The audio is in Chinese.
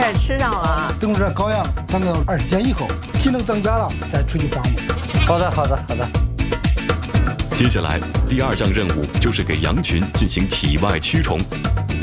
开始吃上了啊。 等这羔羊长到20天以后，体能增加了，再出去放牧。 好的，好的，好的。 接下来第2项任务就是给羊群进行体外驱虫。